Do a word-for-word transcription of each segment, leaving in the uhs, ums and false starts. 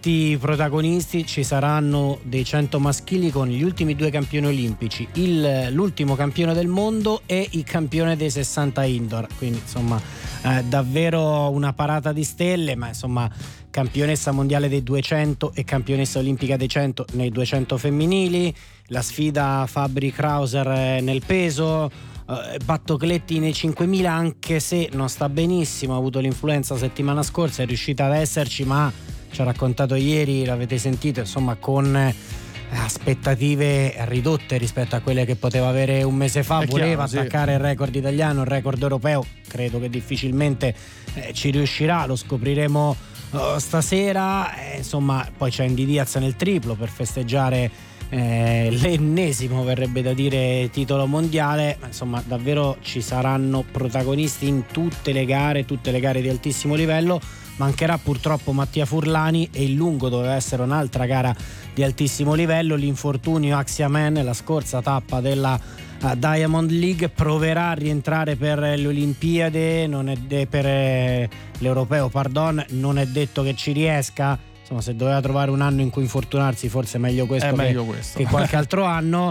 tanti protagonisti, ci saranno dei cento maschili con gli ultimi due campioni olimpici, il, l'ultimo campione del mondo e il campione dei sessanta indoor, quindi insomma eh, davvero una parata di stelle, ma insomma campionessa mondiale dei duecento e campionessa olimpica dei cento nei duecento femminili, la sfida Fabri Krauser nel peso, uh, Battocletti nei cinquemila, anche se non sta benissimo, ha avuto l'influenza settimana scorsa, è riuscita ad esserci, ma ci ha raccontato ieri, l'avete sentito, insomma con eh, aspettative ridotte rispetto a quelle che poteva avere un mese fa. È voleva chiaro, attaccare sì. il record italiano, il record europeo, credo che difficilmente eh, ci riuscirà, lo scopriremo uh, stasera, eh, insomma poi c'è Andy Diaz nel triplo per festeggiare eh, l'ennesimo, verrebbe da dire, titolo mondiale, ma insomma davvero ci saranno protagonisti in tutte le gare, tutte le gare di altissimo livello. Mancherà purtroppo Mattia Furlani e il lungo doveva essere un'altra gara di altissimo livello, l'infortunio Axiamen, la scorsa tappa della uh, Diamond League, proverà a rientrare per le Olimpiadi, non è de- per eh, l'Europeo, pardon, non è detto che ci riesca, insomma se doveva trovare un anno in cui infortunarsi forse è meglio questo, è che, meglio questo. che qualche altro anno.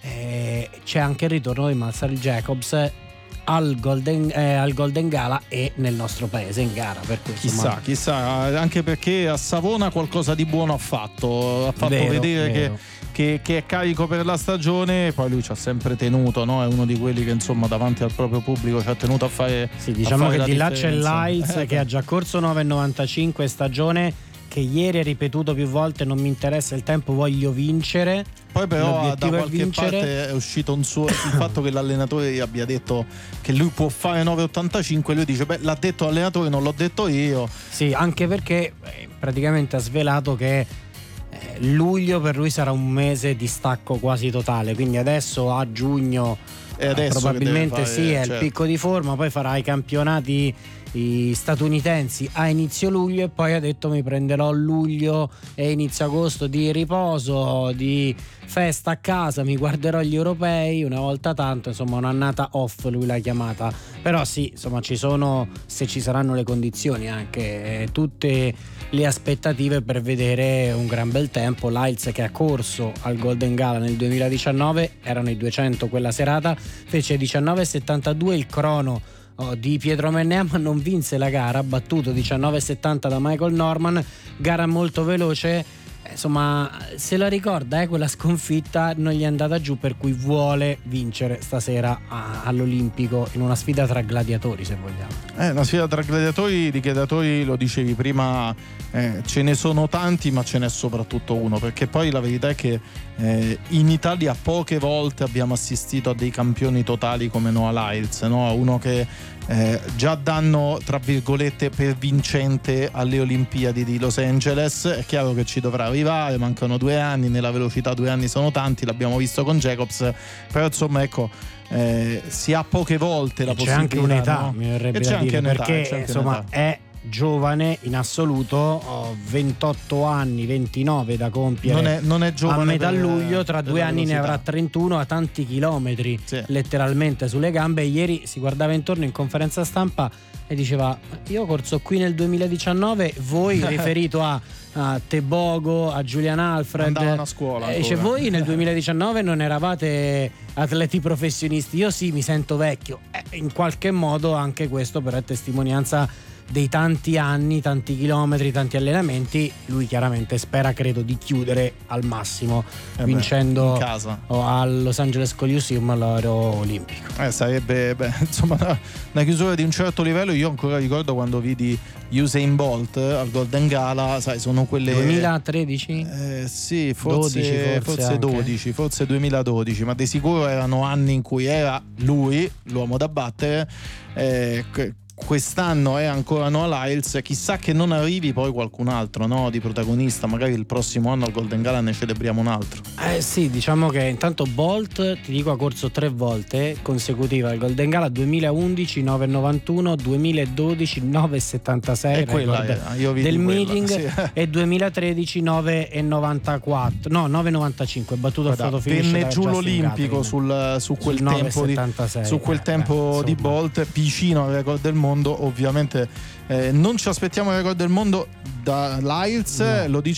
Eh, c'è anche il ritorno di Marcel Jacobs al Golden, eh, al Golden Gala e nel nostro paese in gara, per cui, chissà insomma... chissà anche perché a Savona qualcosa di buono ha fatto ha fatto vero, vedere vero. Che, che, che è carico per la stagione, poi lui ci ha sempre tenuto, no? È uno di quelli che insomma davanti al proprio pubblico ci ha tenuto a fare, sì, diciamo a fare che di là differenza. c'è Lyles eh, che ha già corso nove e novantacinque stagione, che ieri ha ripetuto più volte non mi interessa il tempo, voglio vincere. Poi però da L'obiettivo qualche è vincere. parte è uscito un suo il fatto che l'allenatore gli abbia detto che lui può fare nove e ottantacinque, lui dice beh l'ha detto l'allenatore, non l'ho detto io. Sì, anche perché eh, praticamente ha svelato che eh, luglio per lui sarà un mese di stacco quasi totale, quindi adesso a giugno e adesso probabilmente fare, sì, è certo. il picco di forma, poi farà i campionati i statunitensi a inizio luglio e poi ha detto mi prenderò luglio e inizio agosto di riposo, di festa a casa, mi guarderò gli europei una volta tanto, insomma un'annata off lui l'ha chiamata, però sì, insomma ci sono, se ci saranno le condizioni, anche eh, tutte le aspettative per vedere un gran bel tempo. Lyles, che ha corso al Golden Gala nel duemiladiciannove, erano i duecento quella serata, fece diciannove e settantadue il crono di Pietro Mennea, ma non vinse la gara, battuto diciannove e settanta da Michael Norman, gara molto veloce, insomma se la ricorda eh, quella sconfitta, non gli è andata giù, per cui vuole vincere stasera a, all'Olimpico in una sfida tra gladiatori, se vogliamo. Eh, una sfida tra gladiatori, di gladiatori lo dicevi prima, eh, ce ne sono tanti ma ce n'è soprattutto uno, perché poi la verità è che eh, in Italia poche volte abbiamo assistito a dei campioni totali come Noah Lyles, no? Uno che eh, già danno tra virgolette per vincente alle Olimpiadi di Los Angeles, è chiaro che ci dovrà arrivare, mancano due anni, nella velocità due anni sono tanti, l'abbiamo visto con Jacobs, però insomma ecco eh, si ha poche volte la e possibilità, c'è anche un'età, no? mi verrebbe e c'è da anche dire, un'età, perché c'è anche insomma un'età. è giovane in assoluto, ho ventotto anni, ventinove da compiere, non è, non è giovane a metà per, luglio, tra due anni velocità. ne avrà trentuno, a tanti chilometri, sì. letteralmente sulle gambe. Ieri si guardava intorno in conferenza stampa e diceva io ho corso qui nel duemiladiciannove, voi riferito a, a Tebogo, a Julian Alfred, andavano a scuola e dice voi nel duemiladiciannove non eravate atleti professionisti, io sì mi sento vecchio, eh, in qualche modo anche questo però è testimonianza dei tanti anni, tanti chilometri, tanti allenamenti. Lui chiaramente spera, credo, di chiudere al massimo eh vincendo beh, in casa al Los Angeles Coliseum l'oro olimpico. Eh, sarebbe beh, insomma una, una chiusura di un certo livello. Io ancora ricordo quando vidi Usain Bolt al Golden Gala, sai, sono quelle duemilatredici? Eh, sì, forse dodici, forse, forse anche. dodici, forse duemiladodici, ma di sicuro erano anni in cui era lui l'uomo da battere. Eh, quest'anno è ancora Noah Lyles, chissà che non arrivi poi qualcun altro, no, di protagonista, magari il prossimo anno al Golden Gala ne celebriamo un altro. Eh sì, diciamo che intanto Bolt, ti dico, ha corso tre volte consecutive al Golden Gala, duemilaundici nove e novantuno, duemiladodici nove e settantasei, e quella era, io vidi del quella, meeting, sì. E duemilatredici nove e novantaquattro, no nove e novantacinque, battuto Guarda, a finish venne da giù Justin l'Olimpico Gatlin. sul, su quel sul tempo di, su quel eh, tempo beh, di Bolt, vicino al record del mondo. Ovviamente eh, non ci aspettiamo il record del mondo da Lyles, no. Lo dice